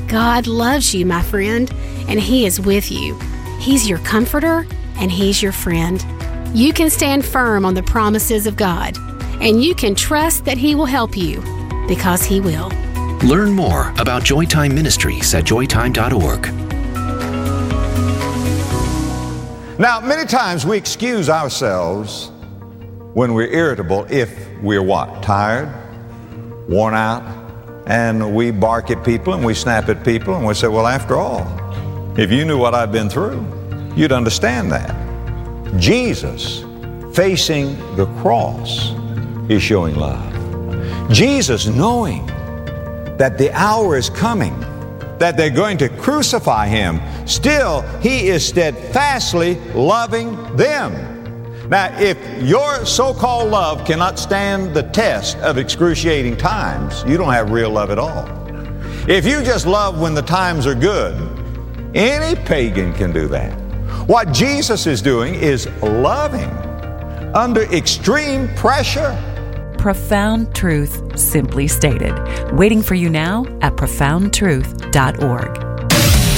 God loves you, my friend, and He is with you. He's your comforter, and He's your friend. You can stand firm on the promises of God, and you can trust that He will help you, because He will. Learn more about Joytime Ministries at joytime.org. Now, many times we excuse ourselves when we're irritable if we're what? Tired, worn out, and we bark at people and we snap at people and we say, well, after all, if you knew what I've been through, you'd understand that. Jesus, facing the cross, is showing love. Jesus, knowing that the hour is coming, that they're going to crucify Him, still He is steadfastly loving them. Now, if your so-called love cannot stand the test of excruciating times, you don't have real love at all. If you just love when the times are good, any pagan can do that. What Jesus is doing is loving under extreme pressure. Profound truth simply stated. Waiting for you now at profoundtruth.org.